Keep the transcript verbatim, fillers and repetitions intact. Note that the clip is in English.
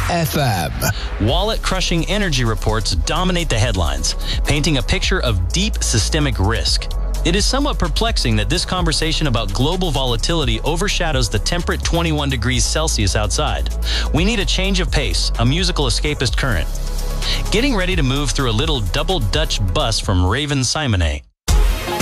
F M. Wallet-crushing energy reports dominate the headlines, painting a picture of deep systemic risk. It is somewhat perplexing that this conversation about global volatility overshadows the temperate twenty-one degrees Celsius outside. We need a change of pace, a musical escapist current. Getting ready to move through a little double Dutch bus from Raven Simonet.